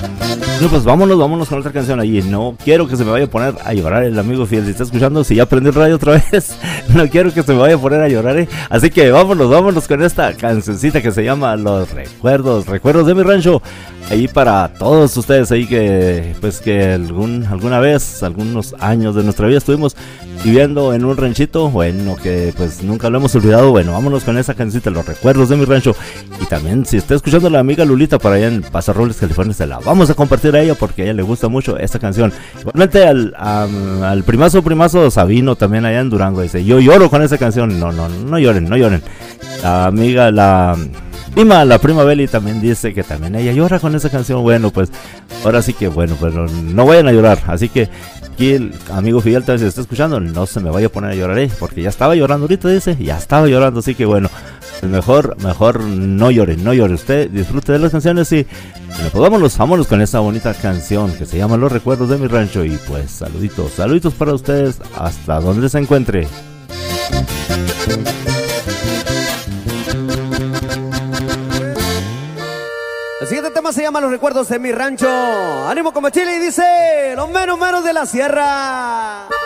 No, pues vámonos con otra canción ahí. No quiero que se me vaya a poner a llorar el amigo fiel. Si está escuchando, si ya prendió el radio otra vez, no quiero que se me vaya a poner a llorar, ¿eh? Así que vámonos con esta cancioncita que se llama Los Recuerdos de mi rancho. Ahí para todos ustedes ahí que, pues que alguna vez, algunos años de nuestra vida estuvimos viviendo en un ranchito, bueno, que pues nunca lo hemos olvidado. Bueno, vámonos con esa cancioncita, Los Recuerdos de mi rancho. Y también, si está escuchando a la amiga Lulita por allá en Paso Robles, California, se la vamos a compartir a ella porque a ella le gusta mucho esta canción. Igualmente al primazo Sabino también allá en Durango, dice, yo lloro con esa canción. No lloren. La amiga, la prima Beli también dice que también ella llora con esa canción. Bueno, pues ahora sí que bueno, pues no vayan a llorar. Así que aquí el amigo Fidel también, si está escuchando, no se me vaya a poner a llorar, porque ya estaba llorando ahorita, dice, ya estaba llorando. Así que bueno, pues mejor no llore. Usted disfrute de las canciones y pues vámonos con esta bonita canción que se llama Los Recuerdos de mi rancho. Y pues saluditos para ustedes hasta donde se encuentre. El siguiente tema se llama Los Recuerdos de mi rancho. Ánimo como Chile y dice, los menos de la sierra.